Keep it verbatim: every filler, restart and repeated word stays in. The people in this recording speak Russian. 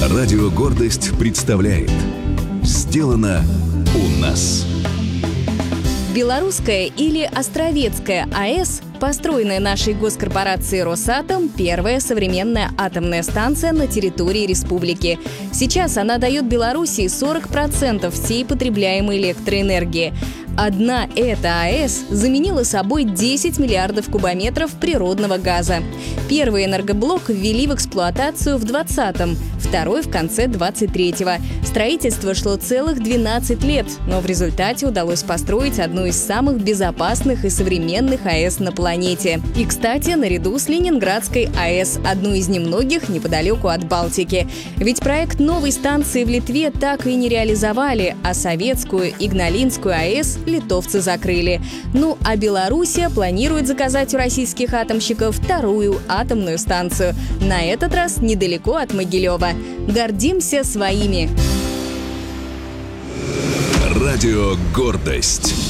Радио «Гордость» представляет «Сделано у нас». Белорусская или Островецкая АЭС, построенная нашей госкорпорацией «Росатом», первая современная атомная станция на территории республики. Сейчас она дает Белоруссии сорок процентов всей потребляемой электроэнергии. Одна эта АЭС заменила собой десять миллиардов кубометров природного газа. Первый энергоблок ввели в эксплуатацию в двадцатом, второй в конце двадцать третьего. Строительство шло целых двенадцать лет, но в результате удалось построить одну из самых безопасных и современных АЭС на планете. И, кстати, наряду с Ленинградской АЭС, одну из немногих неподалеку от Балтики. Ведь проект новой станции в Литве так и не реализовали, а советскую Игналинскую АЭС литовцы закрыли. Ну а Белоруссия планирует заказать у российских атомщиков вторую атомную станцию. На этот раз недалеко от Могилева. Гордимся своими! Радио «Гордость».